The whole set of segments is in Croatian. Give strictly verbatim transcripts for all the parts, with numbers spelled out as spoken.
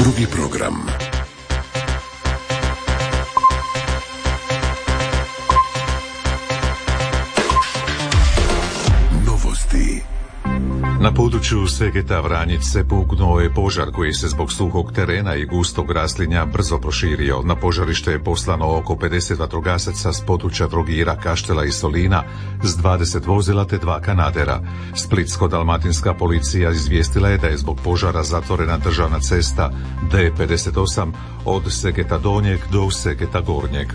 Drugi program. Novosti. Na području Segeta Vranjice puknuo je požar koji se zbog suhog terena i gustog raslinja brzo proširio. Na požarište je poslano oko pedeset vatrogasaca s područja Trogira, Kaštela i Solina s dvadeset vozila te dva kanadera. Splitsko-dalmatinska policija izvijestila je da je zbog požara zatvorena državna cesta D pedeset osam od Segeta Donjeg do Segeta Gornjeg.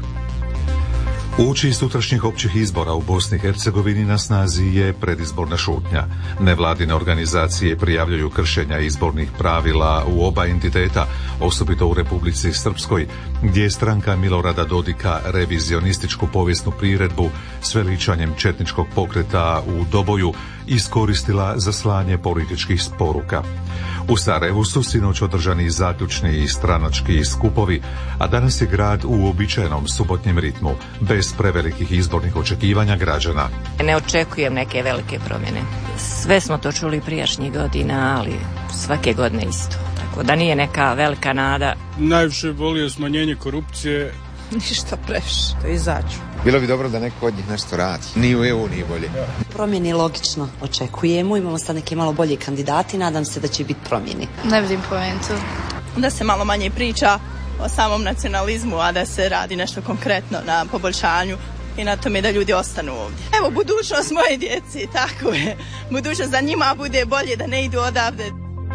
Uoči sutrašnjih općih izbora u Bosni i Hercegovini na snazi je predizborna šutnja. Nevladine organizacije prijavljuju kršenja izbornih pravila u oba entiteta, osobito u Republici Srpskoj, gdje je stranka Milorada Dodika revizionističku povijesnu priredbu s veličanjem četničkog pokreta u Doboju iskoristila za slanje političkih poruka. U Sarajevu su sinoć održani zaključni i stranački skupovi, a danas je grad u uobičajenom subotnjem ritmu, bez prevelikih izbornih očekivanja građana. Ne očekujem neke velike promjene. Sve smo to čuli prijašnjih godina, ali svake godine isto. Tako da nije neka velika nada. Najviše volio smanjenje korupcije. Ništa previše, to izađu. Bilo bi dobro da neko od njih nešto radi. Ni u E U, ni bolje. Promjeni logično očekujemo, imamo sad neke malo bolji kandidati, nadam se da će biti promjeni. Ne vidim poentu. Da se malo manje priča o samom nacionalizmu, a da se radi nešto konkretno na poboljšanju i na tome da ljudi ostanu ovdje. Evo, budućnost moje djeci, tako je. Budućnost da njima bude bolje, da ne idu odavde.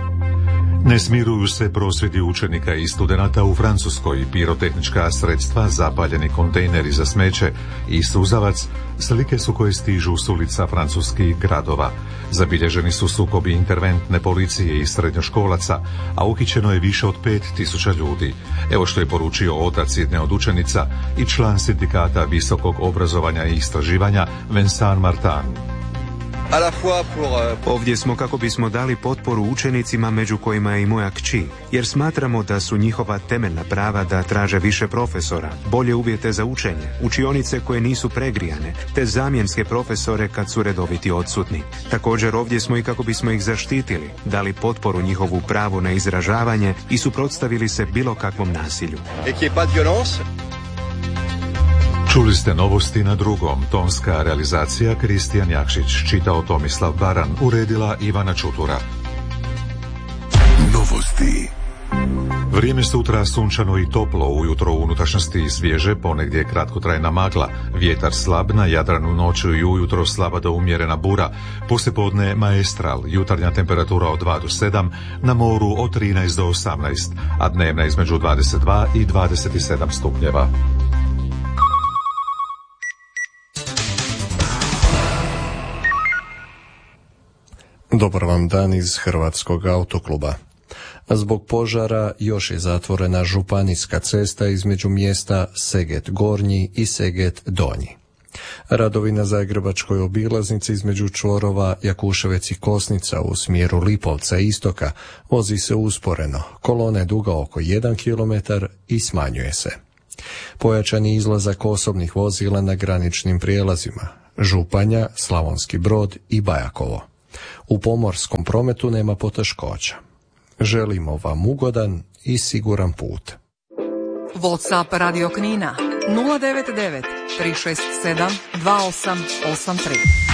Ne smiruju se prosvjedi učenika i studenata u Francuskoj. Pirotehnička sredstva, zapaljeni kontejneri za smeće i suzavac slike su koje stižu s ulica francuskih gradova. Zabilježeni su sukobi interventne policije i srednjoškolaca, a uhićeno je više od pet tisuća ljudi. Evo što je poručio otac jedne od učenica i član sindikata visokog obrazovanja i istraživanja Vincent Martin. Ovdje smo kako bismo dali potporu učenicima, među kojima je i moja kći, jer smatramo da su njihova temeljna prava da traže više profesora, bolje uvjete za učenje, učionice koje nisu pregrijane, te zamjenske profesore kad su redoviti odsutni. Također ovdje smo i kako bismo ih zaštitili, dali potporu njihovu pravu na izražavanje i suprotstavili se bilo kakvom nasilju. Čuli ste novosti na drugom. Tonska realizacija Kristijan Jakšić, čitao Tomislav Baran, uredila Ivana Čutura. Novosti. Vrijeme sutra sunčano i toplo, ujutro u unutrašnjosti svježe, ponegdje kratkotrajna magla, vjetar slab, na Jadranu noću i ujutro slaba do umjerena bura, poslijepodne maestral, jutarnja temperatura od dva do sedam, na moru od trinaest do osamnaest, a dnevna između dvadeset dva i dvadeset sedam stupnjeva. Dobar vam dan iz Hrvatskog autokluba. Zbog požara još je zatvorena županijska cesta između mjesta Seget Gornji i Seget Donji. Radovi na zagrebačkoj obilaznici između čvorova Jakuševec i Kosnica u smjeru Lipovca istoka vozi se usporeno, kolona je duga oko jedan kilometar i smanjuje se. Pojačani izlazak osobnih vozila na graničnim prijelazima Županja, Slavonski Brod i Bajakovo. U pomorskom prometu nema poteškoća. Želimo vam ugodan i siguran put. WhatsApp Radio Knina nula devet devet tri šest sedam dva osam osam tri.